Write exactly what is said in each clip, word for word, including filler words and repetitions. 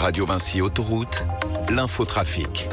Radio Vinci Autoroute, l'infotrafic.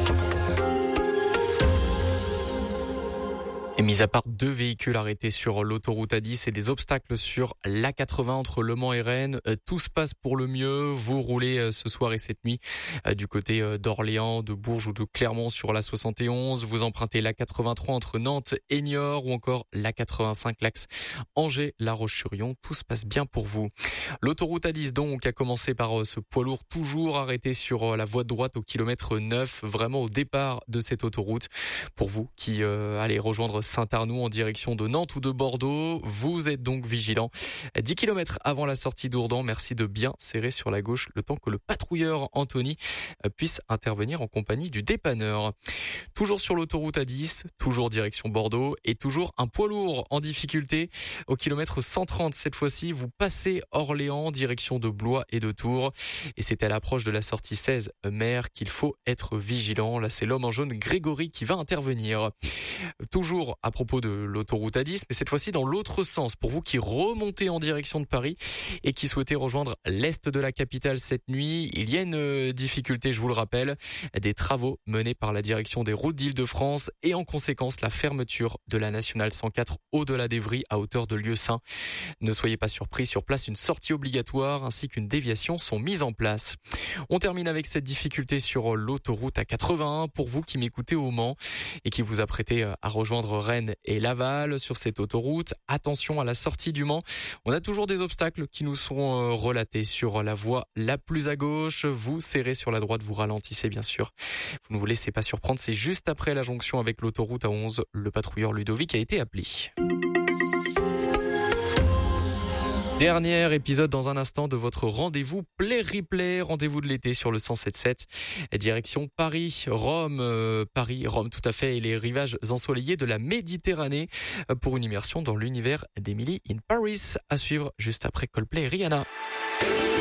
Et mis à part deux véhicules arrêtés sur l'autoroute A dix et des obstacles sur l'A quatre-vingts entre Le Mans et Rennes, tout se passe pour le mieux. Vous roulez ce soir et cette nuit du côté d'Orléans, de Bourges ou de Clermont sur l'A soixante et onze. Vous empruntez l'A quatre-vingt-trois entre Nantes et Niort ou encore l'A quatre-vingt-cinq l'axe Angers-La Roche-sur-Yon. Tout se passe bien pour vous. L'autoroute A dix donc a commencé par ce poids lourd toujours arrêté sur la voie de droite au kilomètre neuf, vraiment au départ de cette autoroute. Pour vous qui euh, allez rejoindre Saint-Arnoux en direction de Nantes ou de Bordeaux, vous êtes donc vigilants. dix kilomètres avant la sortie d'Ourdan, merci de bien serrer sur la gauche le temps que le patrouilleur Anthony puisse intervenir en compagnie du dépanneur. Toujours sur l'autoroute A dix, toujours direction Bordeaux et toujours un poids lourd en difficulté au kilomètre cent trente. Cette fois-ci, vous passez Orléans, direction de Blois et de Tours. Et c'est à l'approche de la sortie seize mer qu'il faut être vigilant. Là, c'est l'homme en jaune Grégory qui va intervenir. Toujours à propos de l'autoroute A dix, mais cette fois-ci dans l'autre sens. Pour vous qui remontez en direction de Paris et qui souhaitez rejoindre l'est de la capitale cette nuit, il y a une difficulté, je vous le rappelle, des travaux menés par la direction des routes d'Île-de-France et en conséquence la fermeture de la nationale cent quatre au-delà d'Evry à hauteur de Lieusaint. Ne soyez pas surpris, sur place une sortie obligatoire ainsi qu'une déviation sont mises en place. On termine avec cette difficulté sur l'autoroute A quatre-vingt-un pour vous qui m'écoutez au Mans et qui vous apprêtez à rejoindre Rennes et Laval sur cette autoroute. Attention à la sortie du Mans. On a toujours des obstacles qui nous sont relatés sur la voie la plus à gauche. Vous serrez sur la droite, vous ralentissez bien sûr. Vous ne vous laissez pas surprendre. C'est juste après la jonction avec l'autoroute A onze. Le patrouilleur Ludovic a été appelé. Dernier épisode dans un instant de votre rendez-vous Play Replay, rendez-vous de l'été sur le cent sept virgule sept, direction Paris, Rome, euh, Paris, Rome tout à fait, et les rivages ensoleillés de la Méditerranée pour une immersion dans l'univers d'Emily in Paris, à suivre juste après Coldplay et Rihanna.